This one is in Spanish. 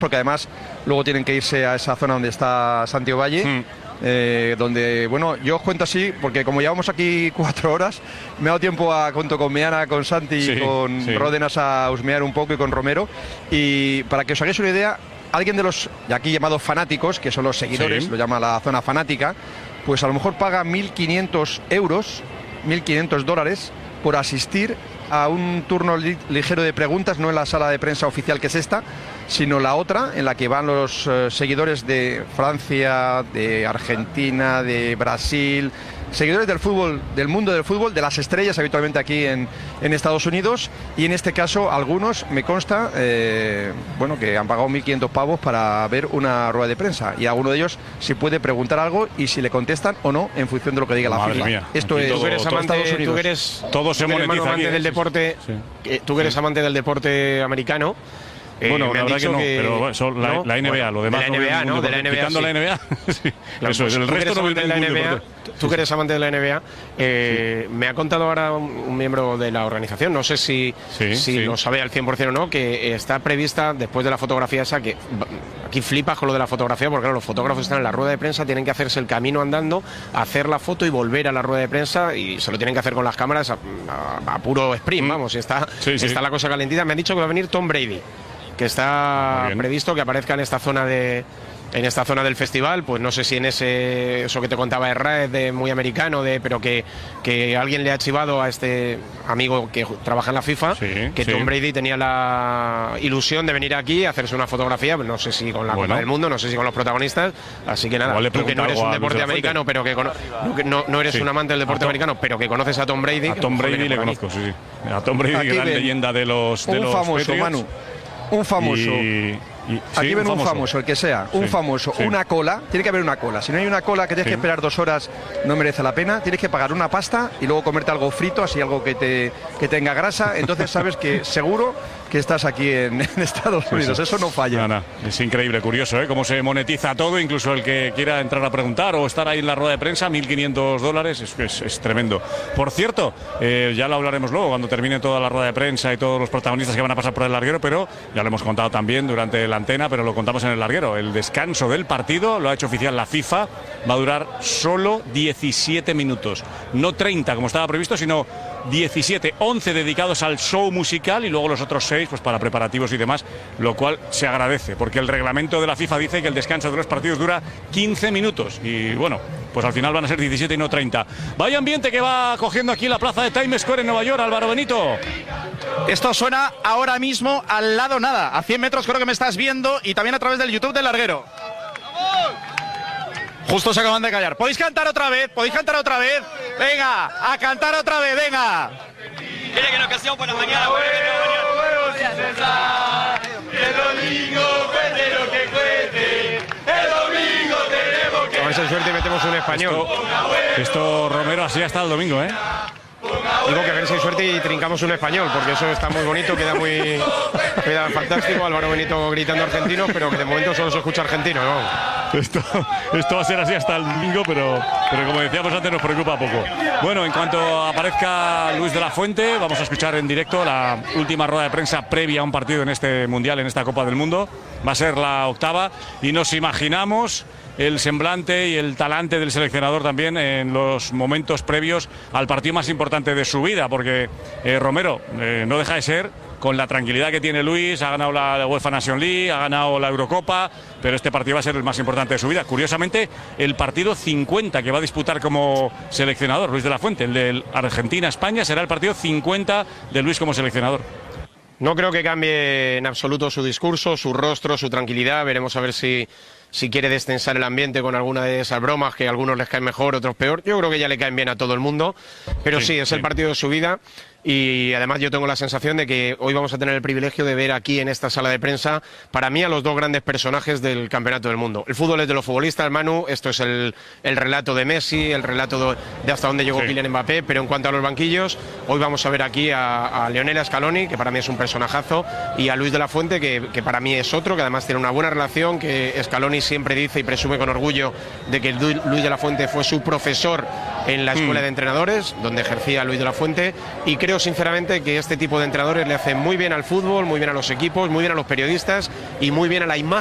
porque además luego tienen que irse a esa zona donde está Santiago Valle. Donde, bueno, yo os cuento así, porque como llevamos aquí 4 horas, me ha dado tiempo junto con Meana, con Santi, con Ródenas a husmear un poco y con Romero. Y para que os hagáis una idea, alguien de los aquí llamados fanáticos, que son los seguidores, lo llama la zona fanática, pues a lo mejor paga 1.500 euros, 1.500 dólares por asistir a un turno ligero de preguntas, no en la sala de prensa oficial que es esta, sino la otra, en la que van los seguidores de Francia, de Argentina, de Brasil, seguidores del fútbol, del mundo del fútbol, de las estrellas habitualmente aquí en Estados Unidos, y en este caso algunos, me consta, bueno, que han pagado 1.500 pavos para ver una rueda de prensa, y alguno de ellos si puede preguntar algo y si le contestan o no en función de lo que diga la FIFA. Mía. Esto es tú eres amante, tú eres amante del deporte, tú eres amante del deporte americano. Bueno, la verdad que no, pero eso, la NBA, lo demás. De la NBA, ¿no? De la NBA. Quitando la NBA. Sí. Claro, eso es, el resto no de la NBA. Tú que eres amante de la NBA, me ha contado ahora un miembro de la organización, no sé si lo sabe al 100% o no, que está prevista después de la fotografía esa, que aquí flipas con lo de la fotografía, porque claro, los fotógrafos están en la rueda de prensa, tienen que hacerse el camino andando, hacer la foto y volver a la rueda de prensa, y se lo tienen que hacer con las cámaras a puro sprint, vamos, está la cosa calentita. Me han dicho que va a venir Tom Brady, que está previsto que aparezca en esta zona del festival. Pues no sé si en eso que te contaba Herrera, de muy americano, pero que alguien le ha chivado a este amigo que trabaja en la FIFA, que Tom Brady tenía la ilusión de venir aquí a hacerse una fotografía, no sé si con la Copa del Mundo, no sé si con los protagonistas, así que nada, tú que no eres un deporte americano, pero que no eres un amante del deporte americano, pero que conoces a Tom Brady. A Tom Brady le conozco, a Tom Brady, gran leyenda de los famoso, Patriots. Manu. Un famoso. Aquí ven un famoso, el que sea. Un famoso, una cola. Tiene que haber una cola. Si no hay una cola que tienes que esperar 2 horas, no merece la pena. Tienes que pagar una pasta y luego comerte algo frito, así algo que tenga grasa. Entonces sabes que seguro que estás aquí en Estados Unidos. Eso no falla. No. Es increíble, curioso, cómo se monetiza todo. Incluso el que quiera entrar a preguntar o estar ahí en la rueda de prensa, 1.500 dólares, es tremendo. Por cierto, ya lo hablaremos luego cuando termine toda la rueda de prensa y todos los protagonistas que van a pasar por el larguero, pero ya lo hemos contado también durante la antena, pero lo contamos en el larguero. El descanso del partido lo ha hecho oficial la FIFA, va a durar solo 17 minutos, no 30 como estaba previsto, sino 17, 11 dedicados al show musical y luego los otros 6 pues para preparativos y demás, lo cual se agradece, porque el reglamento de la FIFA dice que el descanso de los partidos dura 15 minutos y bueno, pues al final van a ser 17 y no 30. Vaya ambiente que va cogiendo aquí la plaza de Times Square en Nueva York, Álvaro Benito. Esto suena ahora mismo al lado nada, a 100 metros creo que me estás viendo, y también a través del YouTube del larguero. Justo se acaban de callar. ¿Podéis cantar otra vez? ¿Podéis cantar otra vez? Venga, a cantar otra vez, venga. Mira que en ocasión por la mañana. El domingo cuente lo que cuente. El domingo tenemos que. A ver si hay suerte y metemos un español. Esto Romero, así hasta el domingo, Digo que a ver si hay suerte y trincamos un español, porque eso está muy bonito, queda fantástico. Álvaro Benito gritando argentino, pero que de momento solo se escucha argentino, ¿no? Esto va a ser así hasta el domingo, pero como decíamos antes, nos preocupa poco. Bueno, en cuanto aparezca Luis de la Fuente, vamos a escuchar en directo la última rueda de prensa previa a un partido en este Mundial, en esta Copa del Mundo. Va a ser la 8ª y nos imaginamos el semblante y el talante del seleccionador también en los momentos previos al partido más importante de su vida, porque Romero no deja de ser, con la tranquilidad que tiene Luis, ha ganado la UEFA Nation League, ha ganado la Eurocopa, pero este partido va a ser el más importante de su vida. Curiosamente, el partido 50 que va a disputar como seleccionador Luis de la Fuente, el de Argentina-España, será el partido 50 de Luis como seleccionador. No creo que cambie en absoluto su discurso, su rostro, su tranquilidad. Veremos a ver si quiere destensar el ambiente con alguna de esas bromas que a algunos les caen mejor, otros peor. Yo creo que ya le caen bien a todo el mundo, pero sí, es el partido de su vida. Y además yo tengo la sensación de que hoy vamos a tener el privilegio de ver aquí en esta sala de prensa, para mí, a los 2 grandes personajes del Campeonato del Mundo. El fútbol es de los futbolistas, Manu, esto es el relato de Messi, el relato de hasta dónde llegó Kylian Mbappé, pero en cuanto a los banquillos, hoy vamos a ver aquí a Lionel Scaloni, que para mí es un personajazo, y a Luis de la Fuente, que para mí es otro, que además tiene una buena relación, que Scaloni siempre dice y presume con orgullo de que Luis de la Fuente fue su profesor en la escuela de entrenadores, donde ejercía Luis de la Fuente, y creo creo sinceramente que este tipo de entrenadores le hacen muy bien al fútbol, muy bien a los equipos, muy bien a los periodistas y muy bien a la imagen